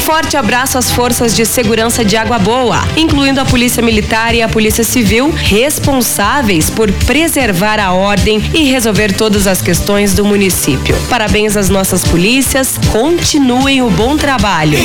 forte abraço às forças de segurança de Água Boa, incluindo a Polícia Militar e a Polícia Civil, responsáveis por preservar a ordem e resolver todas as questões do município. Parabéns às nossas polícias, continuem o bom trabalho.